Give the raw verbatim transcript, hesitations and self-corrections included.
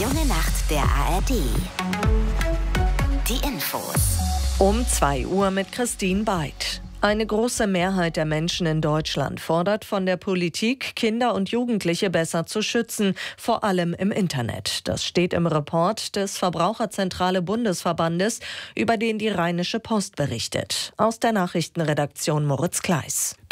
junge Nacht der A R D. Die Infos. Um zwei Uhr mit Christine Beid. Eine große Mehrheit der Menschen in Deutschland fordert von der Politik, Kinder und Jugendliche besser zu schützen, vor allem im Internet. Das steht im Report des Verbraucherzentrale Bundesverbandes, über den die Rheinische Post berichtet. Aus der Nachrichtenredaktion Moritz Kleis.